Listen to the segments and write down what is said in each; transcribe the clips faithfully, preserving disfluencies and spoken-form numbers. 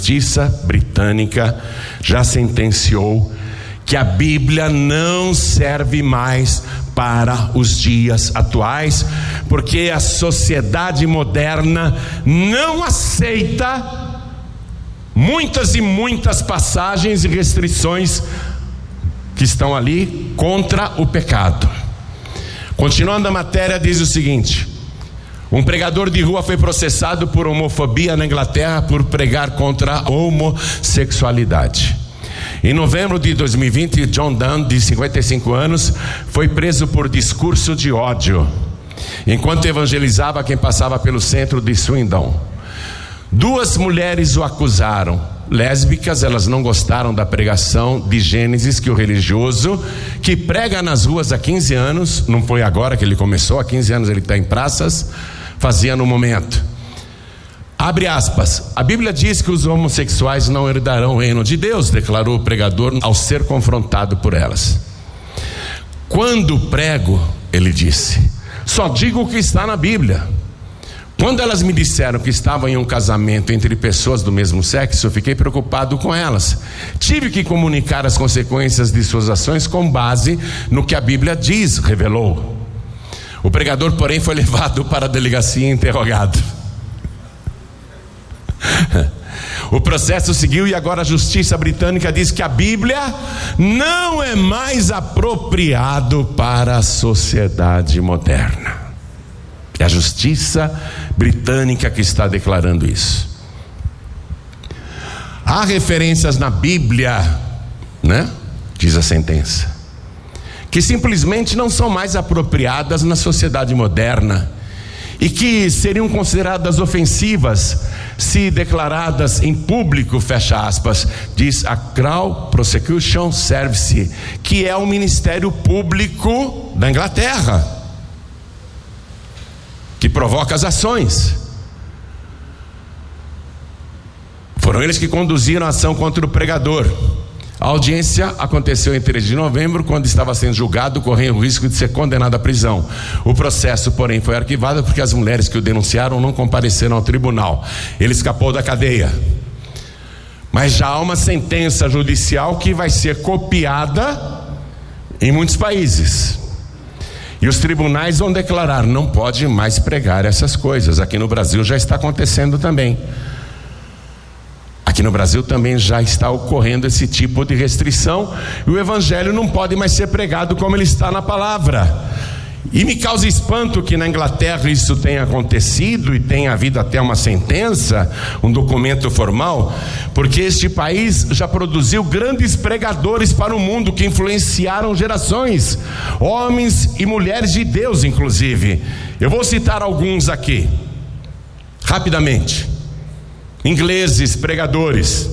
justiça britânica já sentenciou que a Bíblia não serve mais para os dias atuais, porque a sociedade moderna não aceita muitas e muitas passagens e restrições que estão ali contra o pecado. Continuando a matéria, diz o seguinte: um pregador de rua foi processado por homofobia na Inglaterra por pregar contra a homossexualidade. Em novembro de dois mil e vinte, John Dunn, de cinquenta e cinco anos, foi preso por discurso de ódio, enquanto evangelizava quem passava pelo centro de Swindon. Duas mulheres o acusaram, lésbicas. Elas não gostaram da pregação de Gênesis que o religioso, que prega nas ruas há quinze anos, não foi agora que ele começou, há quinze anos ele está em praças, fazia no momento. Abre aspas: a Bíblia diz que os homossexuais não herdarão o reino de Deus, declarou o pregador ao ser confrontado por elas. Quando prego, ele disse, só digo o que está na Bíblia. Quando elas me disseram que estavam em um casamento entre pessoas do mesmo sexo, eu fiquei preocupado com elas. Tive que comunicar as consequências de suas ações com base no que a Bíblia diz, revelou. O pregador, porém, foi levado para a delegacia e interrogado. O processo seguiu e agora a justiça britânica diz que a Bíblia não é mais apropriado para a sociedade moderna. É a justiça britânica que está declarando isso. Há referências na Bíblia, né? Diz a sentença, que simplesmente não são mais apropriadas na sociedade moderna e que seriam consideradas ofensivas se declaradas em público, fecha aspas, diz a Crown Prosecution Service, que é o Ministério Público da Inglaterra, que provoca as ações. Foram eles que conduziram a ação contra o pregador. A audiência aconteceu em treze de novembro, quando estava sendo julgado, correndo o risco de ser condenado à prisão. O processo, porém, foi arquivado porque as mulheres que o denunciaram não compareceram ao tribunal. Ele escapou da cadeia. Mas já há uma sentença judicial que vai ser copiada em muitos países. E os tribunais vão declarar, não pode mais pregar essas coisas. Aqui no Brasil já está acontecendo também. Aqui no Brasil também já está ocorrendo esse tipo de restrição, e o evangelho não pode mais ser pregado como ele está na palavra. E me causa espanto que na Inglaterra isso tenha acontecido e tenha havido até uma sentença, um documento formal, porque este país já produziu grandes pregadores para o mundo que influenciaram gerações, homens e mulheres de Deus inclusive. Eu vou citar alguns aqui, rapidamente. Ingleses pregadores.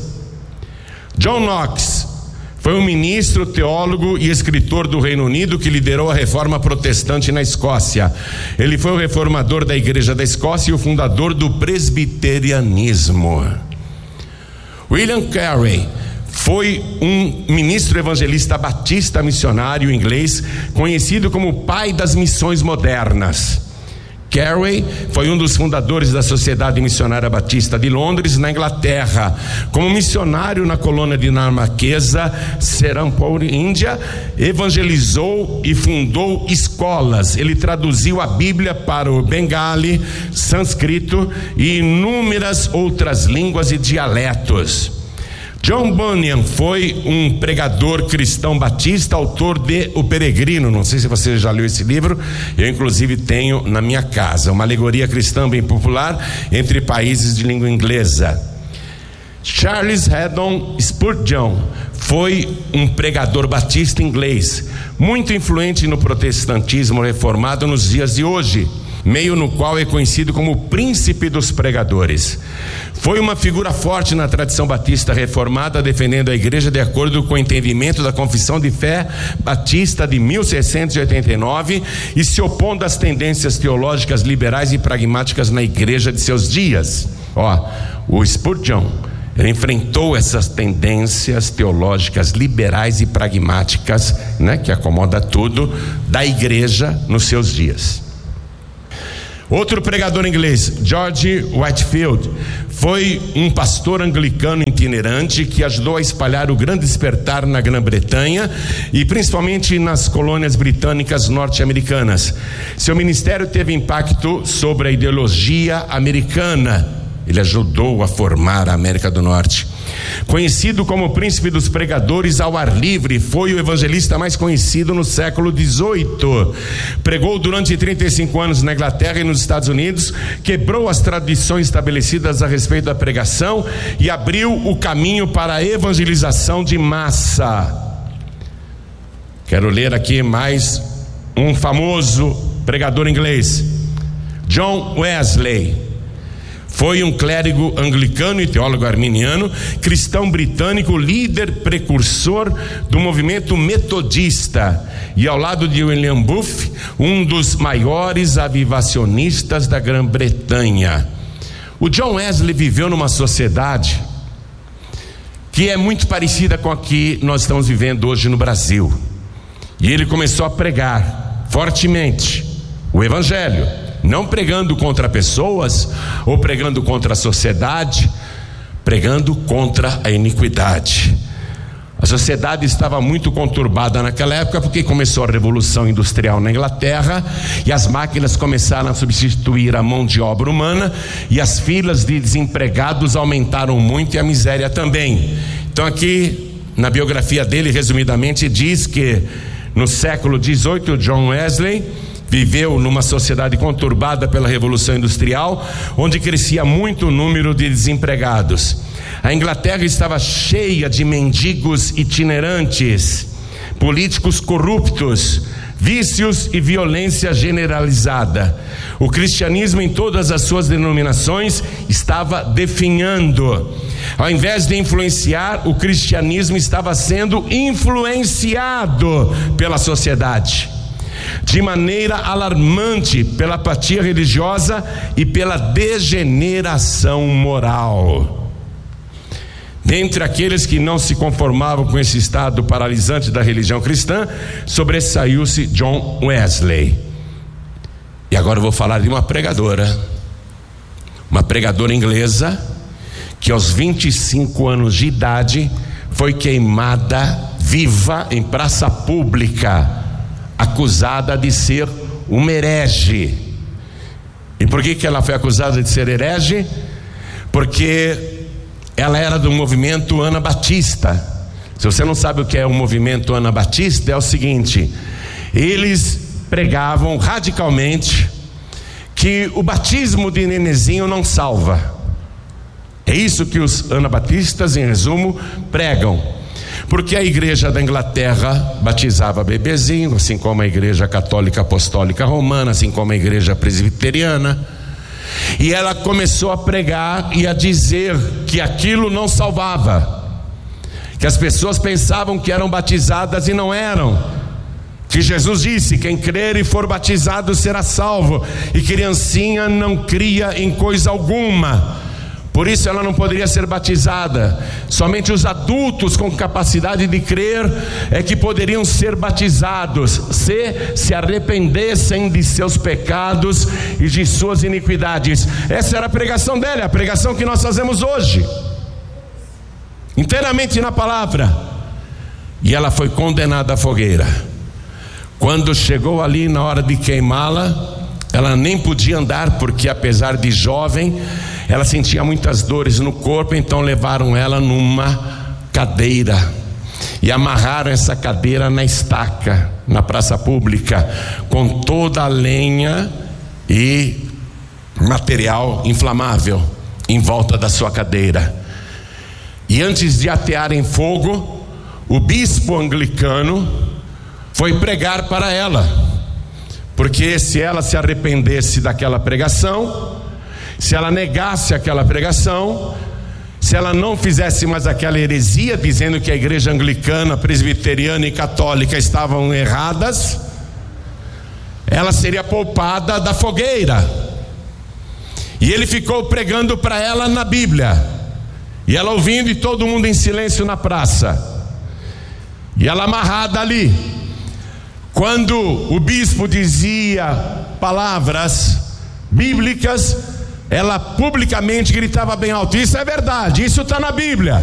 John Knox foi um ministro, teólogo e escritor do Reino Unido que liderou a reforma protestante na Escócia. Ele foi o reformador da Igreja da Escócia e o fundador do presbiterianismo. William Carey foi um ministro evangelista batista missionário inglês, conhecido como o pai das missões modernas. Carey foi um dos fundadores da Sociedade Missionária Batista de Londres, na Inglaterra. Como missionário na colônia dinamarquesa Serampore, Índia, evangelizou e fundou escolas. Ele traduziu a Bíblia para o bengali, sânscrito e inúmeras outras línguas e dialetos. John Bunyan foi um pregador cristão batista, autor de O Peregrino. Não sei se você já leu esse livro, eu inclusive tenho na minha casa. Uma alegoria cristã bem popular entre países de língua inglesa. Charles Haddon Spurgeon foi um pregador batista inglês, muito influente no protestantismo reformado nos dias de hoje, meio no qual é conhecido como o príncipe dos pregadores. Foi uma figura forte na tradição batista reformada, defendendo a igreja de acordo com o entendimento da Confissão de Fé Batista de mil seiscentos e oitenta e nove e se opondo às tendências teológicas liberais e pragmáticas na igreja de seus dias. Ó, o Spurgeon, ele enfrentou essas tendências teológicas liberais e pragmáticas, né, que acomoda tudo, da igreja nos seus dias. Outro pregador inglês, George Whitefield, foi um pastor anglicano itinerante que ajudou a espalhar o grande despertar na Grã-Bretanha e principalmente nas colônias britânicas norte-americanas. Seu ministério teve impacto sobre a ideologia americana. Ele ajudou a formar a América do Norte. Conhecido como o príncipe dos pregadores ao ar livre, foi o evangelista mais conhecido no século dezoito. Pregou durante trinta e cinco anos na Inglaterra e nos Estados Unidos, quebrou as tradições estabelecidas a respeito da pregação e abriu o caminho para a evangelização de massa. Quero ler aqui mais um famoso pregador inglês, John Wesley. Foi um clérigo anglicano e teólogo arminiano, cristão britânico, líder precursor do movimento metodista, e ao lado de William Booth, um dos maiores avivacionistas da Grã-Bretanha. O John Wesley viveu numa sociedade que é muito parecida com a que nós estamos vivendo hoje no Brasil, e ele começou a pregar fortemente o evangelho, não pregando contra pessoas ou pregando contra a sociedade, pregando contra a iniquidade. A sociedade estava muito conturbada naquela época, porque começou a Revolução Industrial na Inglaterra e as máquinas começaram a substituir a mão de obra humana, e as filas de desempregados aumentaram muito e a miséria também. Então aqui na biografia dele, resumidamente, diz que no século dezoito, John Wesley viveu numa sociedade conturbada pela Revolução Industrial, onde crescia muito o número de desempregados. A Inglaterra estava cheia de mendigos itinerantes, políticos corruptos, vícios e violência generalizada. O cristianismo, em todas as suas denominações, estava definhando. Ao invés de influenciar, o cristianismo estava sendo influenciado pela sociedade, de maneira alarmante, pela apatia religiosa e pela degeneração moral. Dentre aqueles que não se conformavam com esse estado paralisante da religião cristã, sobressaiu-se John Wesley. E agora eu vou falar de uma pregadora, uma pregadora inglesa, que aos vinte e cinco anos de idade foi queimada viva em praça pública, acusada de ser uma herege. E por que que ela foi acusada de ser herege? Porque ela era do movimento anabatista. Se você não sabe o que é o movimento anabatista, é o seguinte: eles pregavam radicalmente que o batismo de nenezinho não salva. É isso que os anabatistas, em resumo, pregam. Porque a igreja da Inglaterra batizava bebezinho, assim como a igreja católica apostólica romana, assim como a igreja presbiteriana. E ela começou a pregar e a dizer que aquilo não salvava, que as pessoas pensavam que eram batizadas e não eram, que Jesus disse: quem crer e for batizado será salvo, e criancinha não cria em coisa alguma, por isso ela não poderia ser batizada. Somente os adultos com capacidade de crer é que poderiam ser batizados, se se arrependessem de seus pecados e de suas iniquidades. Essa era a pregação dela, a pregação que nós fazemos hoje, inteiramente na palavra. E ela foi condenada à fogueira. Quando chegou ali na hora de queimá-la, ela nem podia andar, porque apesar de jovem, ela sentia muitas dores no corpo. Então levaram ela numa cadeira e amarraram essa cadeira na estaca, na praça pública, com toda a lenha e material inflamável em volta da sua cadeira. E antes de atearem fogo, o bispo anglicano foi pregar para ela, porque se ela se arrependesse daquela pregação, se ela negasse aquela pregação, se ela não fizesse mais aquela heresia dizendo que a igreja anglicana, presbiteriana e católica estavam erradas, ela seria poupada da fogueira. E ele ficou pregando para ela na Bíblia, e ela ouvindo, e todo mundo em silêncio na praça, e ela amarrada ali. Quando o bispo dizia palavras bíblicas, ela publicamente gritava bem alto. Isso é verdade, isso está na Bíblia.